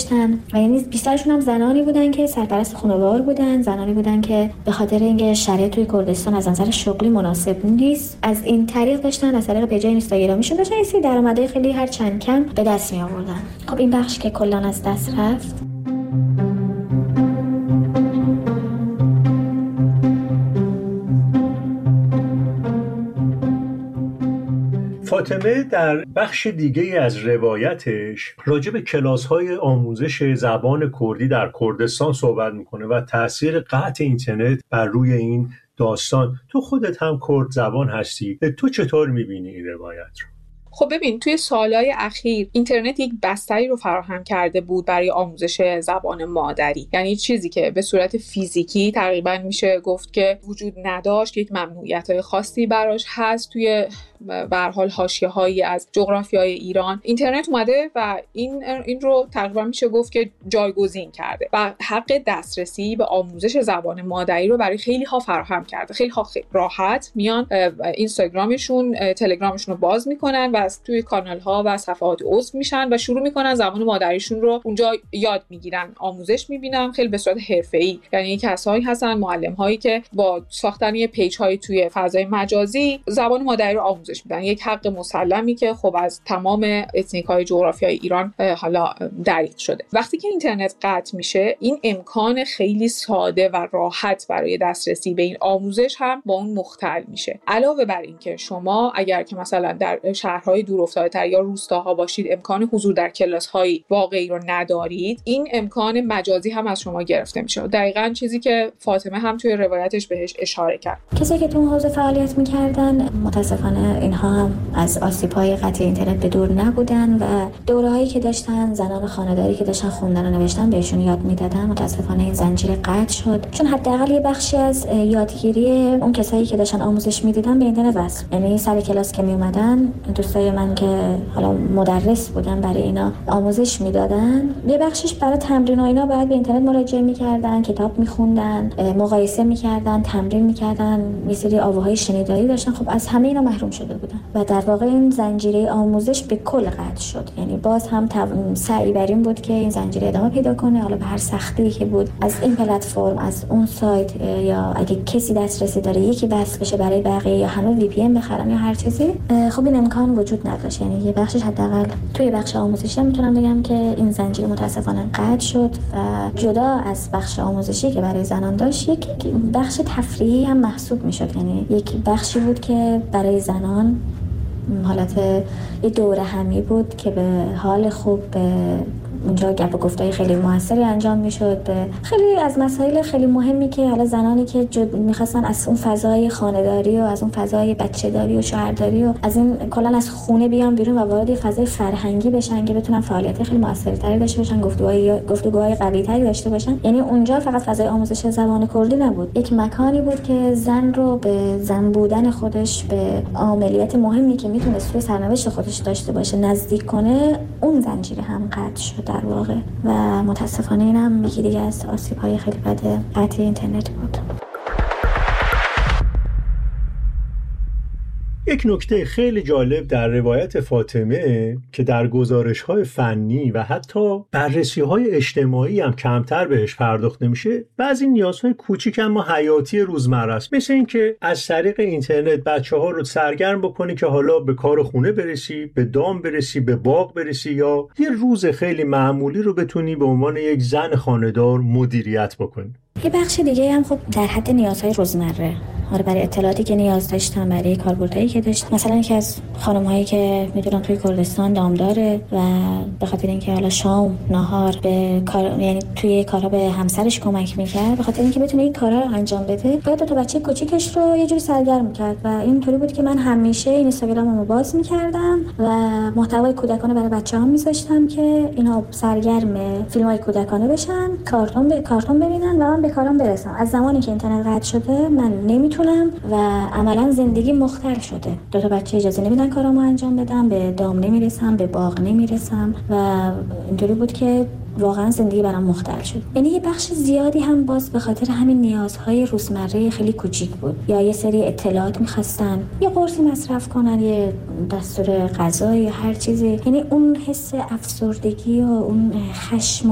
داشتن و یعنی بیشترشون هم زنانی بودن که سرپرست خانوار بودن، زنانی بودن که به خاطر اینکه شرایط توی کردستان از نظر شغلی مناسب نیست، از این طریق داشتن از طریق پیج اینستاگرامیشون داشتن این درآمدهای خیلی هر چند کم به دست می آوردن. خب این بخش که کلا از دست رفت. فاطمه در بخش دیگه از روایتش راجع به کلاس‌های آموزش زبان کردی در کردستان صحبت میکنه و تأثیر قطع اینترنت بر روی این داستان. تو خودت هم کرد زبان هستی، تو چطور میبینی این روایت رو؟ خب ببین، توی سالهای اخیر اینترنت یک بستری رو فراهم کرده بود برای آموزش زبان مادری، یعنی چیزی که به صورت فیزیکی تقریبا میشه گفت که وجود نداشت، یک ممنوعیت‌های خاصی براش هست. توی به هر حال حاشیه‌هایی از جغرافیای ایران اینترنت اومده و این رو تقریبا میشه گفت که جایگزین کرده و حق دسترسی به آموزش زبان مادری رو برای خیلی ها فراهم کرده. خیلی ها راحت میان اینستاگرامشون، تلگرامشون رو باز میکنن و توی کانال ها و صفحات عضو میشن و شروع میکنن زبان مادریشون رو اونجا یاد میگیرن، آموزش میبینن، خیلی به صورت حرفه‌ای. یعنی کسایی هستن، معلم هایی که با ساختن پیج های توی فضای مجازی زبان مادری رو آموزش میدن. یک حق مسلمی که خب از تمام اتنیک های جغرافیای ایران حالا دریغ شده. وقتی که اینترنت قطع میشه، این امکان خیلی ساده و راحت برای دسترسی به این آموزش هم با اون مختل میشه. علاوه بر این که شما اگر که مثلا در شهرهای دورافتاده‌تر یا روستاها باشید، امکان حضور در کلاس‌های واقعی رو ندارید، این امکان مجازی هم از شما گرفته میشه. دقیقاً چیزی که فاطمه هم توی روایتش بهش اشاره کرد. کسایی که تو اون حوزه فعالیت می‌کردن متاسفانه اینها هم از آسیب‌های قطع اینترنت به دور نبودن و دوره‌هایی که داشتن، زنان خانه‌داری که داشتن خوندن و نوشتن بهشون یاد میدادن، متاسفانه این زنجیره قطع شد، چون حداقل یه بخشی از یادگیری اون کسایی که داشتن آموزش میدیدن به اینترنت وصل. یعنی سر کلاس که میومدن، دوستای من که حالا مدرس بودن برای اینا آموزش میدادن، یه بخشش برای تمرین و اینا باید به اینترنت مراجعه میکردن، کتاب میخوندن، مقایسه میکردن، تمرین میکردن، یه سری آواهای شنیداری داشتن. خب از همه اینا محروم شده بودن و در واقع این زنجیره آموزش به کل قطع شد. یعنی باز هم سعی بر این بود که این زنجیره ادامه پیدا کنه، حالا به هر سختی که بود، از این پلتفرم، از اون سایت، یا اگه کسی دسترسی داره یکی وصل بشه برای بقیه، یا همه وی پی ان بخرن یا هر چیزی. خب این امکان وجود نداشت. یعنی یه بخشش حداقل توی بخش آموزشی هم میتونم بگم که این زنجیره متاسفانه قطع شد و جدا از بخش آموزشی که برای زنان داشت، یک بخش تفریحی هم محسوب میشد. یعنی یک بخشی بود که برای زنان حالت یه دوره همی بود که به حال خوب به اونجا گپ و گفتای خیلی موثری انجام میشد به خیلی از مسائل خیلی مهمی که حالا زنانی که میخواستن از اون فضای خانه‌داری و از اون فضای بچه‌داری و شوهرداری و از این کلا از خونه بیان بیرون و وارد فضای فرهنگی بشن که بتونن فعالیت خیلی موثرتری داشته باشن، گفتگوهای قوی‌تری داشته باشن. یعنی اونجا فقط فضای آموزش زبان کردی نبود، یک مکانی بود که زن رو به زن بودن خودش، به عملیات مهمی که میتونست توی سرنوشت خودش داشته باشه نزدیک کنه. اون زنجیره هم قطع شد در واقع و متاسفانه این هم یکی دیگه از آسیب‌های خیلی بد قطع اینترنت بود. یک نکته خیلی جالب در روایت فاطمه که در گزارش‌های فنی و حتی بررسی‌های اجتماعی هم کمتر بهش پرداخت نمیشه، بعضی نیازهای کوچیک اما حیاتی روزمره است، مثل این که از طریق اینترنت بچه‌ها رو سرگرم بکنی که حالا به کار خونه برسی، به دام برسی، به باغ برسی، یا یه روز خیلی معمولی رو بتونی به عنوان یک زن خانه‌دار مدیریت بکنی. یه بخش دیگه هم خب در حد نیازهای روزمره، برای اطلاعاتی که نیاز داشتم، برای کاربردهایی که داشت. مثلا یکی از خانم‌هایی که میدونم توی کردستان دام داره و به خاطر اینکه حالا شام نهار به کار، یعنی توی کارها به همسرش کمک می‌کرد، به خاطر اینکه بتونه این کارا رو انجام بده، باید دو تا بچه کوچیکش رو یه جوری سرگرم کرد و اینطوری بود که من همیشه اینستاگراممو باز می‌کردم و محتوای کودکانه برای بچه‌ها می‌ذاشتم که اینا سرگرم فیلم‌های کودکانه بشن، کارتون ببینن و من به کارام برسم. از زمانی که اینترنت قطع شده من نمیتونم و عملا زندگی مختل شده. دو تا بچه اجازه نمیدن کارامو انجام بدم، به دام نمیرسم، به باغ نمیرسم و اینطوری بود که واقعا زندگی برام مختل شد. یعنی یه بخش زیادی هم باز به خاطر همین نیازهای روزمره خیلی کوچیک بود، یا یه سری اطلاعات می‌خواستن، یه قرصی مصرف کنن، یه دستور غذا یا هر چیزی. یعنی اون حس افسردگی و اون خشم